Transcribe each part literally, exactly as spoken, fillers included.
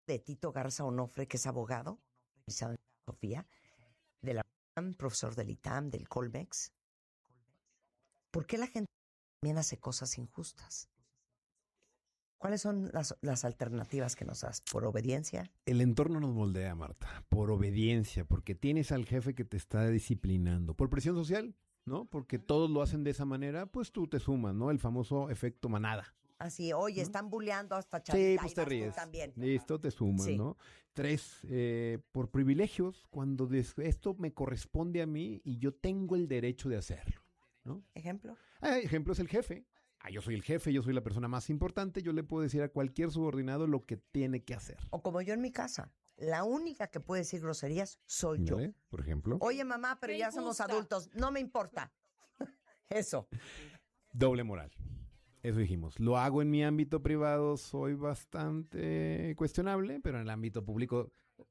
de Tito Garza Onofre, que es abogado, licenciado en Sofía, de la UNAM, profesor del ITAM, del Colmex. ¿Por qué la gente también hace cosas injustas? ¿Cuáles son las, las alternativas que nos das? ¿Por obediencia? El entorno nos moldea, Marta, por obediencia, porque tienes al jefe que te está disciplinando. Por presión social, ¿no? Porque todos lo hacen de esa manera, pues tú te sumas, ¿no? El famoso efecto manada. Así, oye, ¿no? Están bulleando hasta Chavita. Sí, pues te ríes. También. Listo, te sumas, sí. ¿no? Tres, eh, por privilegios, cuando des- esto me corresponde a mí y yo tengo el derecho de hacerlo, ¿no? ¿Ejemplo? Ah, ejemplo es el jefe. Ah, yo soy el jefe, yo soy la persona más importante, yo le puedo decir a cualquier subordinado lo que tiene que hacer. O como yo en mi casa, la única que puede decir groserías soy yo. ¿Vale? Por ejemplo. Oye, mamá, pero ya somos adultos, no me importa. Eso. Doble moral. Eso dijimos. Lo hago en mi ámbito privado, soy bastante cuestionable, pero en el ámbito público,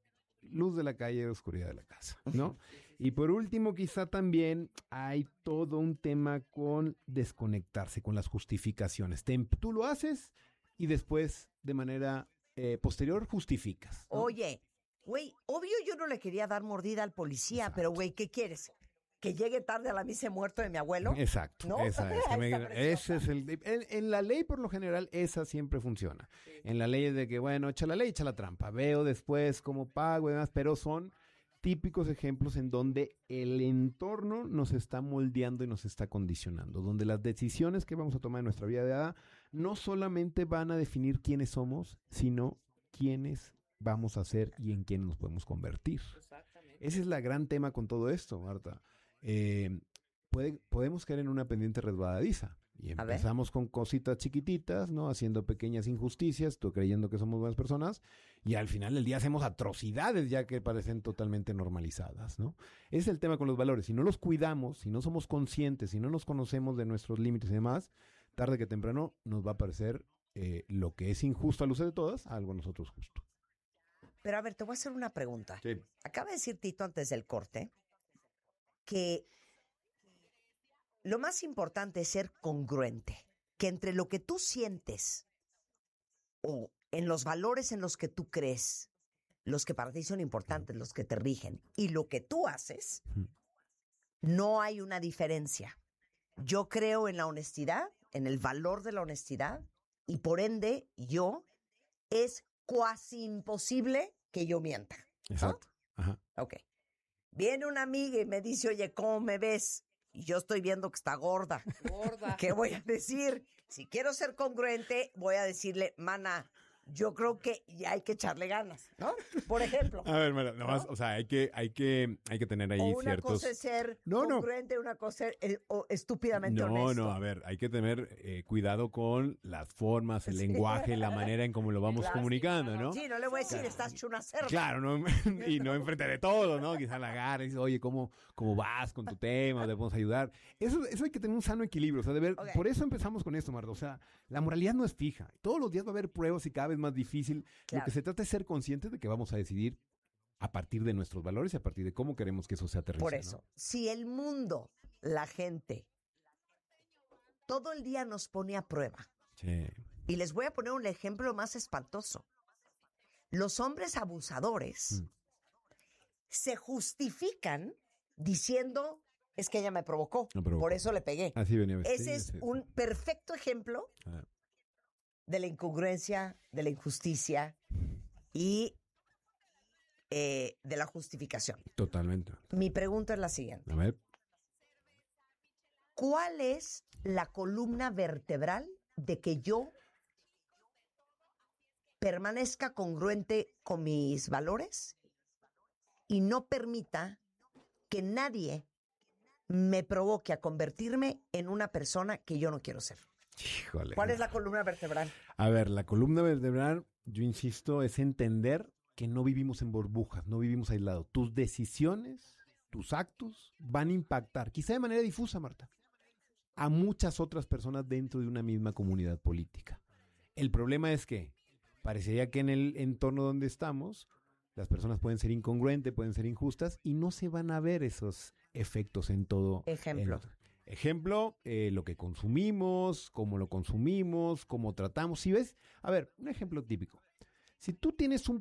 luz de la calle, oscuridad de la casa, ¿no? Y por último, quizá también hay todo un tema con desconectarse, con las justificaciones. Te, tú lo haces y después, de manera eh, posterior, justificas, ¿no? Oye, güey, obvio yo no le quería dar mordida al policía, Exacto. Pero güey, ¿qué quieres? ¿Que llegue tarde a la misa muerto de mi abuelo? Exacto. ¿No? Esa es, que me, ese es el, en, en la ley, por lo general, esa siempre funciona. Sí. En la ley es de que, bueno, echa la ley, echa la trampa. Veo después cómo pago y demás, pero son típicos ejemplos en donde el entorno nos está moldeando y nos está condicionando, donde las decisiones que vamos a tomar en nuestra vida de edad no solamente van a definir quiénes somos, sino quiénes vamos a ser y en quién nos podemos convertir. Exactamente. Ese es el gran tema con todo esto, Marta. Eh, puede, podemos caer en una pendiente resbaladiza y empezamos con cositas chiquititas, ¿no? Haciendo pequeñas injusticias, tú creyendo que somos buenas personas y al final del día hacemos atrocidades ya que parecen totalmente normalizadas, ¿no? Ese es el tema con los valores. Si no los cuidamos, si no somos conscientes, si no nos conocemos de nuestros límites y demás, tarde que temprano nos va a parecer eh, lo que es injusto a luces de todas, algo a nosotros justo. Pero a ver, te voy a hacer una pregunta. Sí. Acaba de decir Tito antes del corte que lo más importante es ser congruente, que entre lo que tú sientes o en los valores en los que tú crees, los que para ti son importantes, los que te rigen, y lo que tú haces, no hay una diferencia. Yo creo en la honestidad, en el valor de la honestidad, y por ende, yo, es cuasi imposible que yo mienta. ¿No? Exacto. Ajá. Ok. Viene una amiga y me dice, oye, ¿cómo me ves? Y yo estoy viendo que está gorda. Gorda. ¿Qué voy a decir? Si quiero ser congruente, voy a decirle, mana, yo creo que ya hay que echarle ganas, ¿no? Por ejemplo. A ver, bueno, nomás, ¿no? O sea, hay que, hay que, hay que tener ahí o una ciertos... cosa es ser no, congruente, no. una cosa es eh, o estúpidamente no, honesto. No, no, a ver, hay que tener eh, cuidado con las formas, el sí. lenguaje, la manera en cómo lo vamos claro, comunicando, ¿no? Sí, no le voy a decir, claro. Estás hecho una cerda. Claro, no, y no enfrente de todo, ¿no? Quizá la agarre y dice, oye, ¿cómo, ¿cómo vas con tu tema? ¿Te podemos ayudar? Eso, eso hay que tener un sano equilibrio, o sea, de ver, okay. Por eso empezamos con esto, Marta, o sea, la moralidad no es fija. Todos los días va a haber pruebas y cada vez más difícil. Claro. Lo que se trata es ser conscientes de que vamos a decidir a partir de nuestros valores y a partir de cómo queremos que eso se aterrice. Por eso, ¿no? Si el mundo, la gente, todo el día nos pone a prueba. Sí. Y les voy a poner un ejemplo más espantoso. Los hombres abusadores mm. se justifican diciendo, es que ella me provocó, me provocó. Por eso le pegué. Así venía vestido, Ese es sí, un sí. perfecto ejemplo ah. de la incongruencia, de la injusticia y eh, de la justificación. Totalmente. Mi pregunta es la siguiente. A ver. ¿Cuál es la columna vertebral de que yo permanezca congruente con mis valores y no permita que nadie me provoque a convertirme en una persona que yo no quiero ser? Híjole. ¿Cuál es la columna vertebral? A ver, la columna vertebral, yo insisto, es entender que no vivimos en burbujas, no vivimos aislados. Tus decisiones, tus actos van a impactar, quizá de manera difusa, Marta, a muchas otras personas dentro de una misma comunidad política. El problema es que parecería que en el entorno donde estamos, las personas pueden ser incongruentes, pueden ser injustas y no se van a ver esos efectos en todo. Ejemplo. El, ejemplo, eh, lo que consumimos, cómo lo consumimos, cómo tratamos. Si ves, a ver, un ejemplo típico. Si tú tienes un